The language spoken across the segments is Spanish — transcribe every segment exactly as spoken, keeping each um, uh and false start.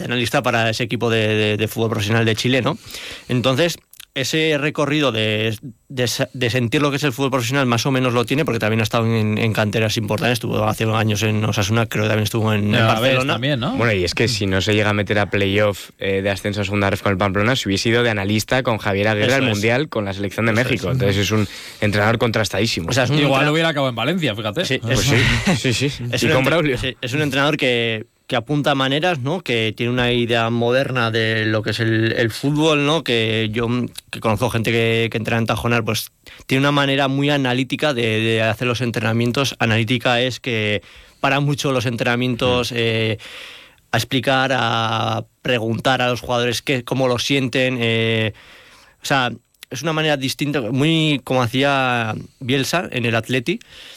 nacionalista para ese equipo de, de, de fútbol profesional de Chile, ¿no? Entonces, ese recorrido de, de, de sentir lo que es el fútbol profesional más o menos lo tiene, porque también ha estado en, en canteras importantes, estuvo hace años en Osasuna, creo que también estuvo en, en Barcelona. También, ¿no? Bueno, y es que si no se llega a meter a playoff eh, de ascenso a segunda ref con el Pamplona, se hubiese ido de analista con Javier Aguirre al Mundial con la selección de Eso México. Es. Entonces es un entrenador contrastadísimo. O sea, es un Igual entrenador... hubiera acabado en Valencia, fíjate. Sí, pues sí, sí, sí. Es, y un con Braulio. Sí, es un entrenador que... que apunta maneras, ¿no? Que tiene una idea moderna de lo que es el, el fútbol, ¿no? Que yo que conozco gente que, que entrena en Tajonar, pues tiene una manera muy analítica de, de hacer los entrenamientos. Analítica es que para mucho los entrenamientos eh, a explicar, a preguntar a los jugadores qué, cómo lo sienten. Eh, o sea, es una manera distinta, muy como hacía Bielsa en el Atleti.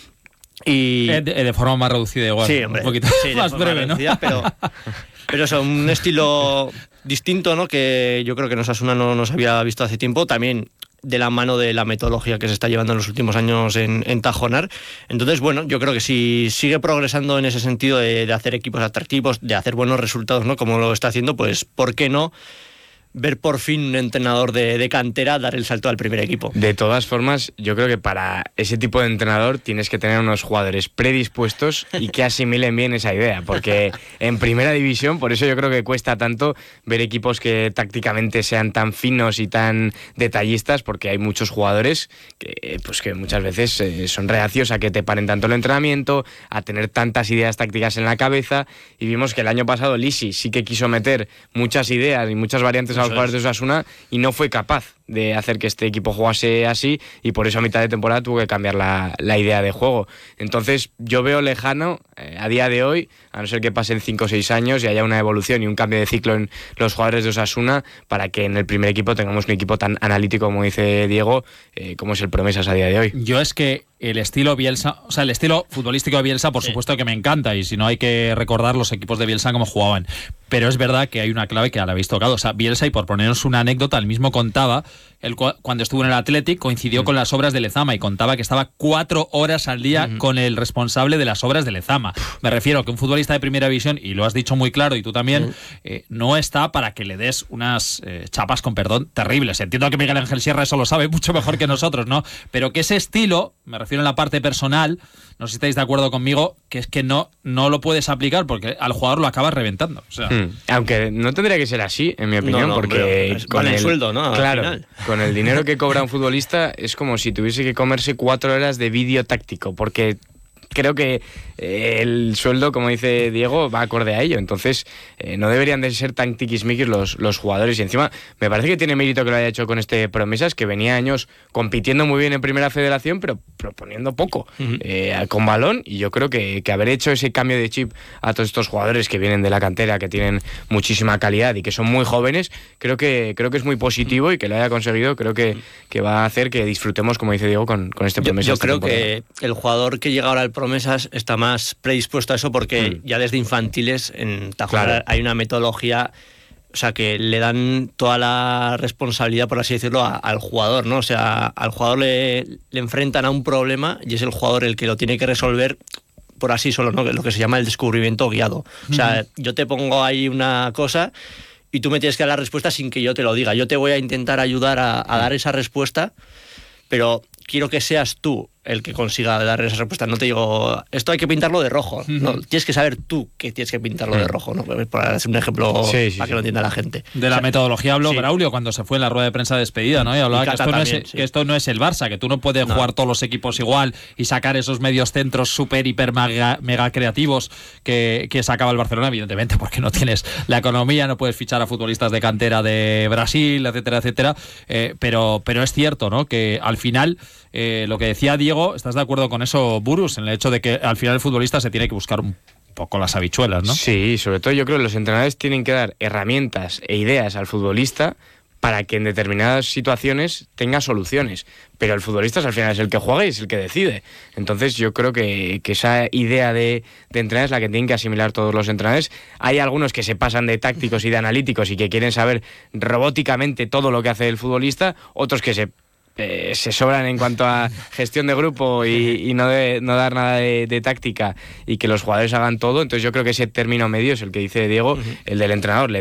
Y de, de forma más reducida igual, sí, hombre, un poquito sí, más breve, ¿no? Reducida, pero, pero eso, un estilo distinto, ¿no? Que yo creo que Osasuna no nos había visto hace tiempo, también de la mano de la metodología que se está llevando en los últimos años en, en Tajonar. Entonces, bueno, yo creo que si sigue progresando en ese sentido de, de hacer equipos atractivos, de hacer buenos resultados, ¿no? Como lo está haciendo, pues ¿por qué no ver por fin un entrenador de, de cantera dar el salto al primer equipo? De todas formas, yo creo que para ese tipo de entrenador tienes que tener unos jugadores predispuestos y que asimilen bien esa idea, porque en primera división, por eso yo creo que cuesta tanto ver equipos que tácticamente sean tan finos y tan detallistas, porque hay muchos jugadores que, pues que muchas veces eh, son reacios a que te paren tanto el entrenamiento, a tener tantas ideas tácticas en la cabeza, y vimos que el año pasado Lisi sí que quiso meter muchas ideas y muchas variantes a los jugadores de Osasuna y no fue capaz de hacer que este equipo jugase así, y por eso a mitad de temporada tuvo que cambiar la, la idea de juego. Entonces yo veo lejano eh, a día de hoy, a no ser que pasen cinco o seis años y haya una evolución y un cambio de ciclo en los jugadores de Osasuna, para que en el primer equipo tengamos un equipo tan analítico como dice Diego, eh, como es el Promesas a día de hoy. Yo es que el estilo Bielsa, o sea, el estilo futbolístico de Bielsa, por sí. supuesto que me encanta, y si no hay que recordar los equipos de Bielsa cómo jugaban. Pero es verdad que hay una clave que la habéis tocado. O sea, Bielsa, y por ponernos una anécdota, él mismo contaba, él cuando estuvo en el Athletic coincidió mm. con las obras de Lezama, y contaba que estaba cuatro horas al día mm. con el responsable de las obras de Lezama. Me refiero que un futbolista de primera división, y lo has dicho muy claro, y tú también, mm. eh, no está para que le des unas eh, chapas, con perdón, terribles. Entiendo que Miguel Ángel Sierra eso lo sabe mucho mejor que nosotros, ¿no? Pero que ese estilo, me refiero en la parte personal, no sé si estáis de acuerdo conmigo, que es que no, no lo puedes aplicar porque al jugador lo acabas reventando. O sea, mm. Aunque no tendría que ser así, en mi opinión, no, no, porque hombre, con el, el sueldo, ¿no? Claro, al final. Con el dinero que cobra un futbolista es como si tuviese que comerse cuatro horas de vídeo táctico, porque creo que eh, el sueldo, como dice Diego, va acorde a ello. Entonces, eh, no deberían de ser tan tiquismiquis los, los jugadores. Y encima, me parece que tiene mérito que lo haya hecho con este Promesas, que venía años compitiendo muy bien en Primera Federación, pero proponiendo poco, uh-huh. eh, con balón. Y yo creo que, que haber hecho ese cambio de chip a todos estos jugadores que vienen de la cantera, que tienen muchísima calidad y que son muy jóvenes, creo que, creo que es muy positivo, y que lo haya conseguido, creo que, que va a hacer que disfrutemos, como dice Diego, con, con este Promesas. Yo, yo creo que el jugador que llega ahora al Promesas está más predispuesto a eso, porque mm. ya desde infantiles en Tajonar claro. hay una metodología, o sea, que le dan toda la responsabilidad, por así decirlo, a, al jugador, ¿no? O sea, al jugador le, le enfrentan a un problema y es el jugador el que lo tiene que resolver por así solo, ¿no? Lo que se llama el descubrimiento guiado. O sea, mm. yo te pongo ahí una cosa y tú me tienes que dar la respuesta sin que yo te lo diga. Yo te voy a intentar ayudar a, a dar esa respuesta, pero quiero que seas tú el que consiga dar esa respuesta. No te digo, esto hay que pintarlo de rojo. Uh-huh. No, tienes que saber tú que tienes que pintarlo uh-huh. de rojo, ¿no? Para hacer un ejemplo sí, sí, para que sí. lo entienda la gente. De la o sea, metodología habló sí. Braulio cuando se fue en la rueda de prensa de despedida, ¿no? Y hablaba y que, esto también, no es, sí. que esto no es el Barça, que tú no puedes no. jugar todos los equipos igual y sacar esos medios centros súper, hiper, mega, mega creativos que, que sacaba el Barcelona, evidentemente, porque no tienes la economía, no puedes fichar a futbolistas de cantera de Brasil, etcétera, etcétera. Eh, pero, pero es cierto, ¿no? Que al final, eh, lo que decía Diego, ¿estás de acuerdo con eso, Burus, en el hecho de que al final el futbolista se tiene que buscar un poco las habichuelas, ¿no? Sí, sobre todo yo creo que los entrenadores tienen que dar herramientas e ideas al futbolista para que en determinadas situaciones tenga soluciones, pero el futbolista al final es el que juega y es el que decide. Entonces yo creo que, que esa idea de, de entrenar es la que tienen que asimilar todos los entrenadores. Hay algunos que se pasan de tácticos y de analíticos y que quieren saber robóticamente todo lo que hace el futbolista, otros que se Eh, se sobran en cuanto a gestión de grupo y, y no, de, no dar nada de, de táctica y que los jugadores hagan todo. Entonces yo creo que ese término medio es el que dice Diego, uh-huh. el del entrenador. Le